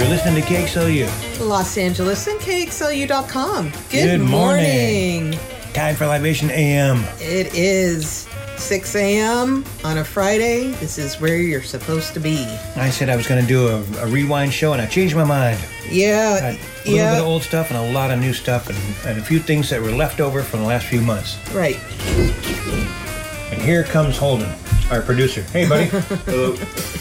You're listening to KXLU. Los Angeles and KXLU.com. Good morning. Time for Libation AM. It is 6 a.m. on a Friday. This is where you're supposed to be. I said I was going to do a rewind show, and I changed my mind. Yeah. A little bit of old stuff and a lot of new stuff, and a few things that were left over from the last few months. Right. And here comes Holden, our producer. Hey, buddy. Hello.